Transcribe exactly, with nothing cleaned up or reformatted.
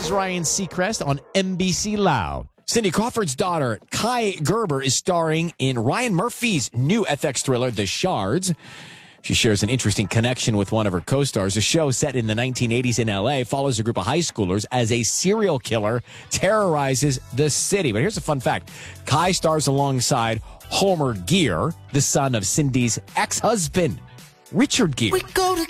is Ryan Seacrest on N B C Loud. Cindy Crawford's daughter, Kai Gerber, is starring in Ryan Murphy's new F X thriller, The Shards. She shares an interesting connection with one of her co-stars. The show, set in the nineteen eighties in L A, follows a group of high schoolers as a serial killer terrorizes the city. But here's a fun fact. Kai stars alongside Homer Gear, the son of Cindy's ex-husband, Richard Gere. We go to